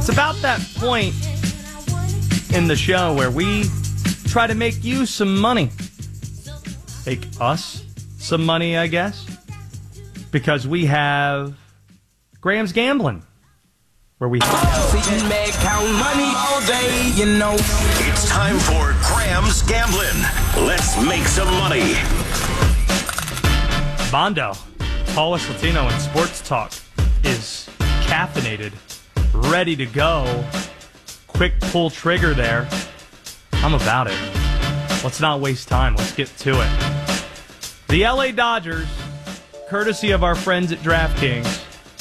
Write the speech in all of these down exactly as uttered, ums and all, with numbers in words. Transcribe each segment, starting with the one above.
It's about that point in the show where we try to make you some money. Make us some money, I guess. Because we have Graham's Gambling, where we count money all day, you know. It's time for Graham's Gambling. Let's make some money. Bondo, tallest Latino in sports talk, is caffeinated, ready to go. Quick pull trigger there. I'm about it. Let's not waste time. Let's get to it. The L A Dodgers, courtesy of our friends at DraftKings,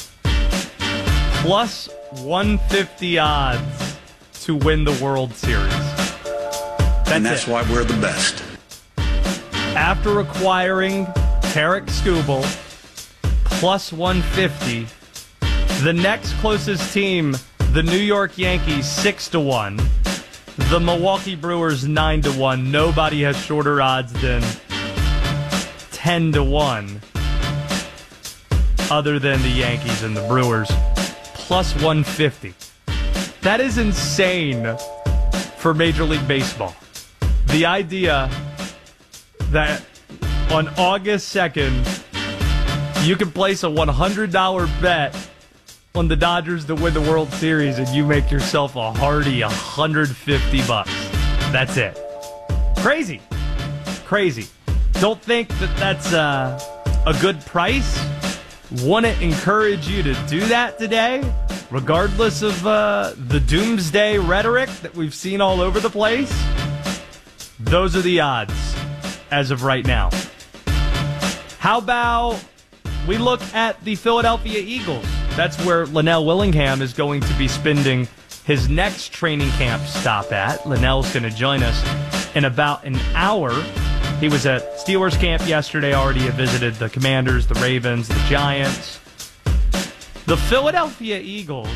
plus one fifty odds to win the World Series. That's and that's it. why we're the best. After acquiring Tarek Skubal, plus one fifty, the next closest team, the New York Yankees, six to one. The Milwaukee Brewers, nine to one. Nobody has shorter odds than ten to one, other than the Yankees and the Brewers, plus one fifty. That is insane for Major League Baseball. The idea that on August second, you can place a one hundred dollars bet on the Dodgers to win the World Series and you make yourself a hearty one hundred fifty bucks. That's it. Crazy. Crazy. Don't think that that's uh, a good price. Want to encourage you to do that today, regardless of uh, the doomsday rhetoric that we've seen all over the place. Those are the odds as of right now. How about we look at the Philadelphia Eagles? That's where Linnell Willingham is going to be spending his next training camp stop at. Linnell's going to join us in about an hour. He was at Steelers camp yesterday, already had visited the Commanders, the Ravens, the Giants. The Philadelphia Eagles,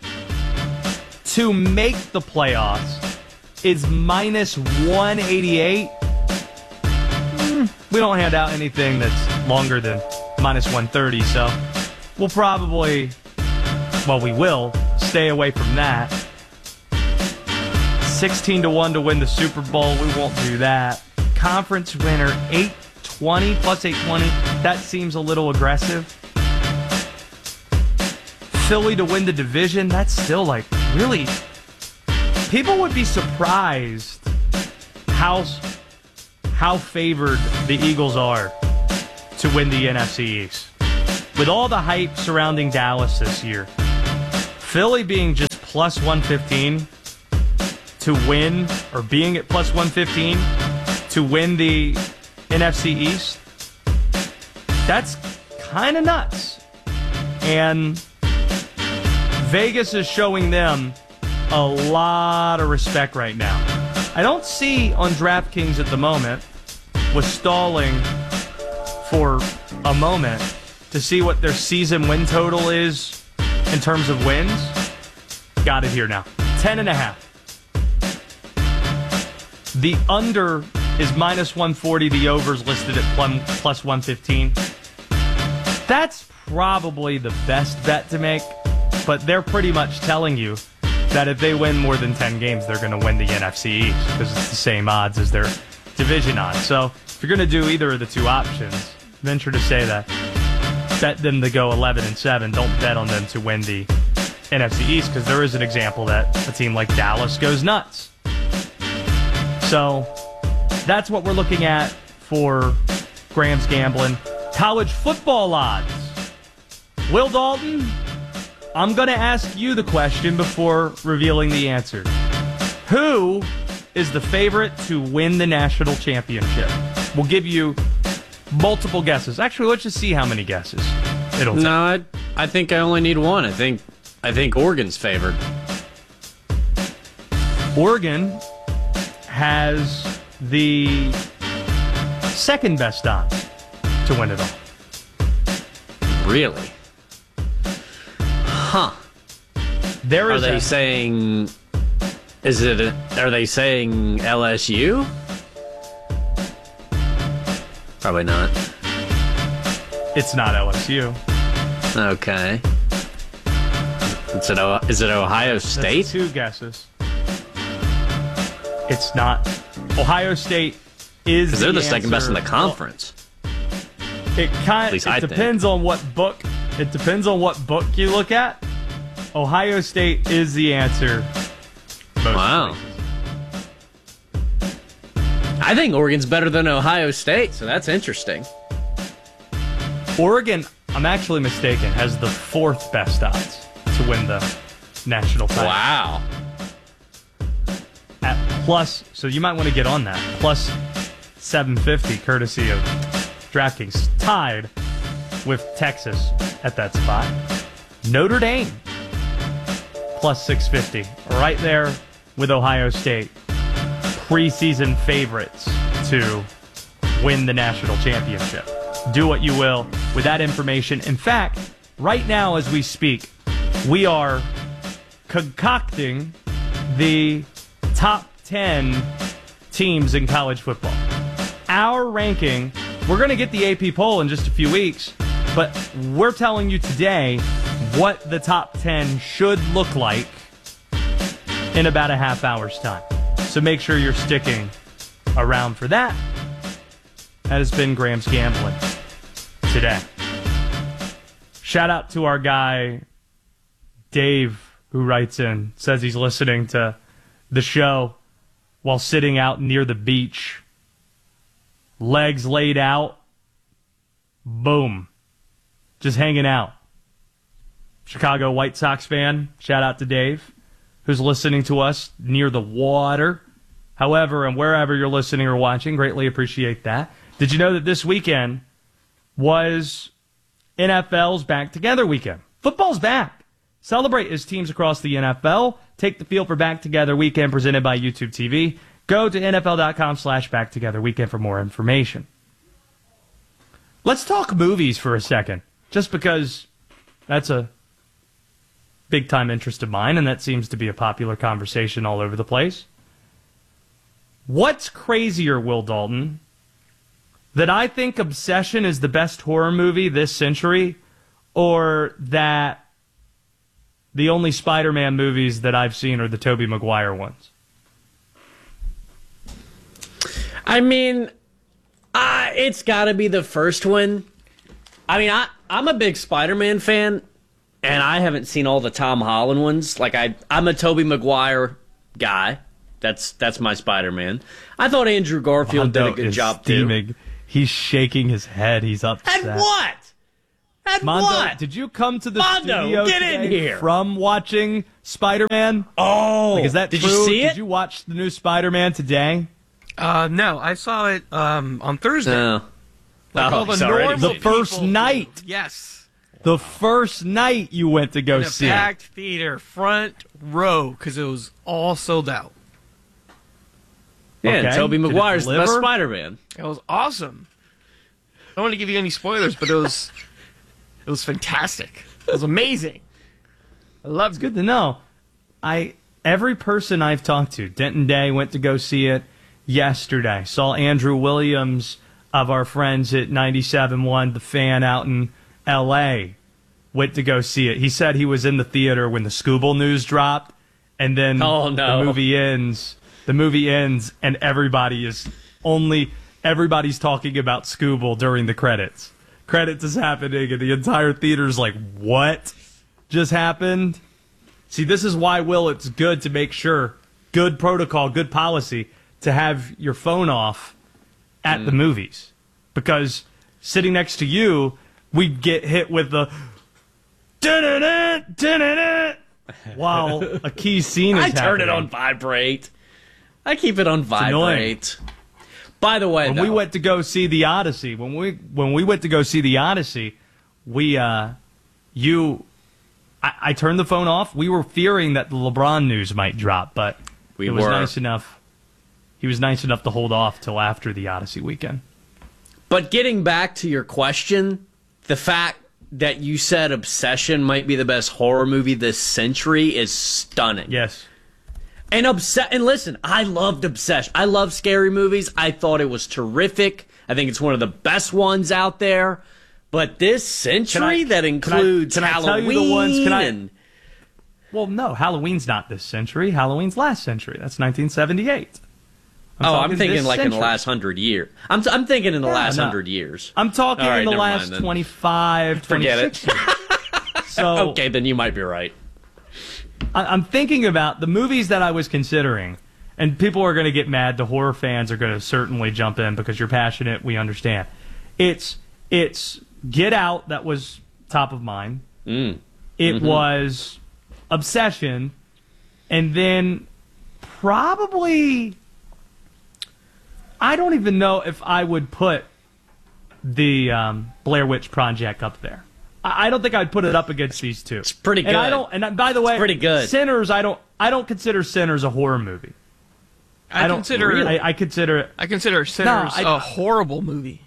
to make the playoffs, is minus one eighty-eight. Mm, we don't hand out anything that's longer than minus one thirty, so we'll probably, well, we will stay away from that. sixteen to one to win the Super Bowl. We won't do that. Conference winner, eight twenty, plus eight twenty. That seems a little aggressive. Philly to win the division, that's still like really, people would be surprised how, how favored the Eagles are to win the N F C East. With all the hype surrounding Dallas this year, Philly being just plus one fifteen to win, or being at plus one fifteen to win the N F C East, that's kind of nuts. And Vegas is showing them a lot of respect right now. I don't see on DraftKings at the moment, was stalling for a moment to see what their season win total is in terms of wins. Got it here now. Ten and a half. The under is minus one forty. The over's listed at plum, plus one fifteen. That's probably the best bet to make, but they're pretty much telling you that if they win more than ten games, they're going to win the N F C East because it's the same odds as their division odds. So if you're going to do either of the two options, venture to say that bet them to go eleven and seven. Don't bet on them to win the N F C East, because there is an example that a team like Dallas goes nuts. So that's what we're looking at for Graham's Gambling. College football odds. Will Dalton, I'm going to ask you the question before revealing the answer. Who is the favorite to win the national championship? We'll give you multiple guesses. Actually, let's just see how many guesses it'll take. No, I, I think I only need one. I think I think Oregon's favored. Oregon has the second best odds to win it all. Really? Huh. There Are is they a, saying? Is it? A, are they saying L S U? Probably not. It's not L S U. Okay. It's an, O- is it Ohio That's State? two guesses. It's not. Ohio State is Because they're the answer. second best in the conference. It kind. least It I depends on what book. It depends on what book you look at. Ohio State is the answer. Most Wow. places. I think Oregon's better than Ohio State, so that's interesting. Oregon, I'm actually mistaken, has the fourth best odds to win the national title. Wow. At plus, so you might want to get on that. Plus seven fifty, courtesy of DraftKings, tied with Texas at that spot. Notre Dame, plus six fifty, right there with Ohio State. Preseason favorites to win the national championship. Do what you will with that information. In fact, right now as we speak, we are concocting the top ten teams in college football. Our ranking, we're going to get the A P poll in just a few weeks, but we're telling you today what the top ten should look like in about a half hour's time. So make sure you're sticking around for that. That has been Graham's Gambling today. Shout out to our guy, Dave, who writes in, says he's listening to the show while sitting out near the beach. Legs laid out. Boom. Just hanging out. Chicago White Sox fan. Shout out to Dave, who's listening to us near the water. However, and wherever you're listening or watching, greatly appreciate that. Did you know that this weekend was N F L's Back Together weekend? Football's back. Celebrate as teams across the N F L take the field for Back Together weekend presented by YouTube T V. Go to nfl.com slash Back Together weekend for more information. Let's talk movies for a second, just because that's a big-time interest of mine, and that seems to be a popular conversation all over the place. What's crazier, Will Dalton, that I think Obsession is the best horror movie this century, or that the only Spider-Man movies that I've seen are the Tobey Maguire ones? I mean, uh, it's got to be the first one. I mean, I, I'm a big Spider-Man fan, and I haven't seen all the Tom Holland ones. Like, I, I'm a Tobey Maguire guy. That's that's my Spider-Man. I thought Andrew Garfield Mondo did a good is job, steaming. too. He's shaking his head. He's upset. And what? And Mondo, what? did you come to the Mondo, studio get in today here. from watching Spider-Man? Oh, Like, is that did true? you see it? Did you watch the new Spider-Man today? Uh, no, I saw it um, on Thursday. No. Like Oh, all the it's already- normal The first people- night. Yes. The first night you went to go In a see it. packed theater, front row, because it was all sold out. Yeah, Okay. Tobey Did it Maguire's the best deliver? Spider-Man. It was awesome. I don't want to give you any spoilers, but it was it was fantastic. It was amazing. I loved It's good to know. I every person I've talked to, Denton Day went to go see it yesterday. Saw Andrew Williams of our friends at ninety-seven point one, The Fan out in L A, went to go see it. He said he was in the theater when the Scooble news dropped, and then Oh, no. the movie ends. The movie ends, and everybody is only everybody's talking about Scooble during the credits. Credits is happening, and the entire theater's like, "What just happened?" See, this is why, Will, it's good to make sure, good protocol, good policy, to have your phone off at the movies. Because sitting next to you, we'd get hit with the dun-dun-dun, dun-dun-dun, while a key scene is I turn it happening. on vibrate. I keep it on annoying. vibrate. By the way, When though, we went to go see the Odyssey, when we when we went to go see the Odyssey, we uh, you, I, I turned the phone off. We were fearing that the LeBron news might drop, but We it was were. nice enough. He was nice enough to hold off till after the Odyssey weekend. But getting back to your question, the fact that you said Obsession might be the best horror movie this century is stunning. Yes. And obs- and listen, I loved Obsession. I love scary movies. I thought it was terrific. I think it's one of the best ones out there. But this century Can I- that can I- includes can I tell Halloween you the ones- can I- and Well, no, Halloween's not this century. Halloween's last century. That's nineteen seventy-eight. I'm oh, talking I'm thinking this like in century. the last hundred years. I'm I'm thinking in the Yeah, last no. hundred years. I'm talking All right, in the never mind last then. twenty-five, Forget it. twenty-six years. So Okay, then you might be right. I- I'm thinking about the movies that I was considering, and people are going to get mad. The horror fans are going to certainly jump in because you're passionate. We understand. It's it's Get Out that was top of mind. Mm. It Mm-hmm. was Obsession, and then probably I don't even know if I would put the um, Blair Witch Project up there. I I don't think I'd put it up against these two. It's pretty And I good. don't. And I- by the way, pretty good. Sinners. I don't. I don't consider Sinners a horror movie. I, don't consider I, I consider it. I consider Sinners I- a horrible movie.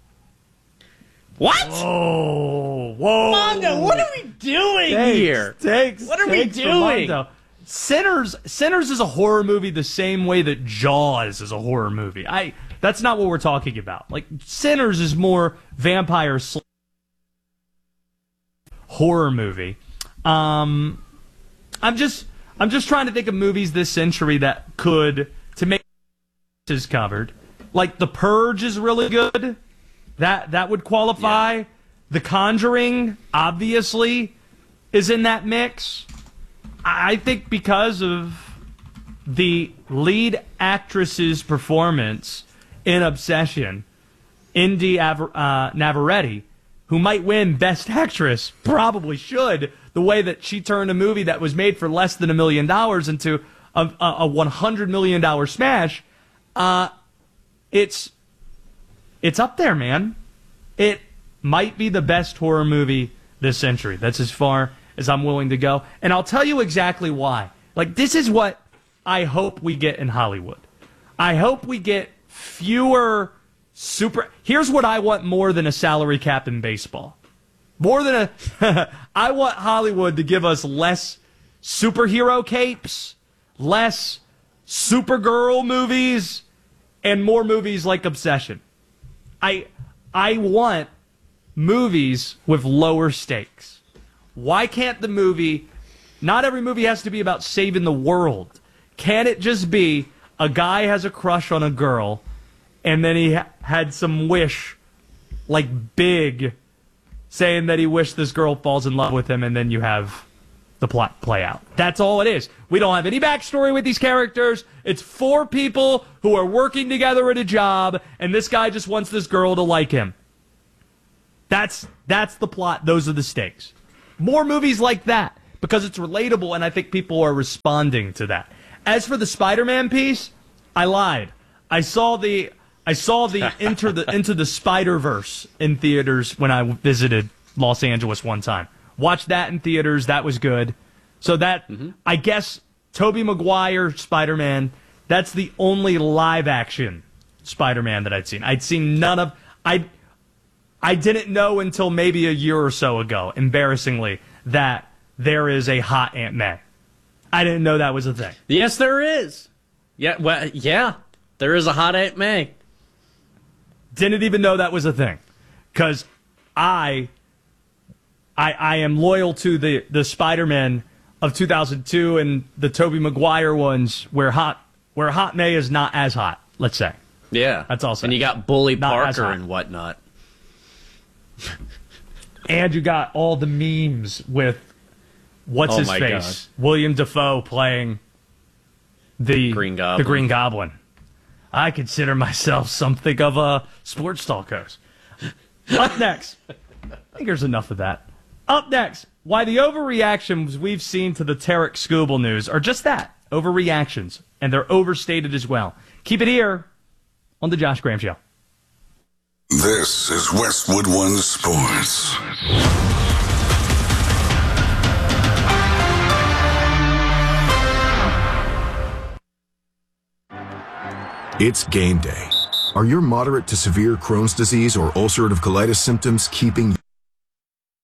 What? Oh, whoa! Mondo, what are we doing Takes, here? Takes, What are we takes from doing? Mondo. Sinners. Sinners is a horror movie the same way that Jaws is a horror movie. I. That's not what we're talking about. Like Sinners is more vampire sl- horror movie. Um, I'm just. I'm just trying to think of movies this century that could to make is covered. Like The Purge is really good. That that would qualify. Yeah. The Conjuring, obviously, is in that mix. I think because of the lead actress's performance in Obsession, Indy Aver- uh, Navarrete, who might win Best Actress, probably should, the way that she turned a movie that was made for less than a million dollars into a, a, a one hundred million dollars smash. Uh, it's it's up there, man. It might be the best horror movie this century. That's as far as I'm willing to go. And I'll tell you exactly why. Like, this is what I hope we get in Hollywood. I hope we get fewer super... Here's what I want more than a salary cap in baseball. More than a... I want Hollywood to give us less superhero capes, less Supergirl movies, and more movies like Obsession. I I want movies with lower stakes. Why can't the movie... Not every movie has to be about saving the world. Can it just be a guy has a crush on a girl, and then he ha- had some wish, like big, saying that he wished this girl falls in love with him, and then you have the plot play out. That's all it is. We don't have any backstory with these characters. It's four people who are working together at a job, and this guy just wants this girl to like him. That's that's the plot. Those are the stakes. More movies like that, because it's relatable, and I think people are responding to that. As for the Spider-Man piece, I lied. I saw the I saw the Into the Into the Spider-Verse in theaters when I visited Los Angeles one time. Watched that in theaters. That was good. So that, mm-hmm. I guess, Tobey Maguire Spider-Man, that's the only live-action Spider-Man that I'd seen. I'd seen none of... I I didn't know until maybe a year or so ago, embarrassingly, that there is a hot Aunt May. I didn't know that was a thing. Yes, there is. Yeah, well, yeah, there is a hot Aunt May. Didn't even know that was a thing. Because I... I, I am loyal to the, the Spider-Man of two thousand two and the Tobey Maguire ones where hot where Hot May is not as hot, let's say. Yeah. That's all. And you got Bully Not as Parker hot. and whatnot. And you got all the memes with what's Oh his my face? William Dafoe playing the Green Goblin. The Green Goblin. I consider myself something of a sports talk host. Up next. I think there's enough of that. Up next, why the overreactions we've seen to the Tarek Skubal news are just that, overreactions, and they're overstated as well. Keep it here on the Josh Graham Show. This is Westwood One Sports. It's game day. Are your moderate to severe Crohn's disease or ulcerative colitis symptoms keeping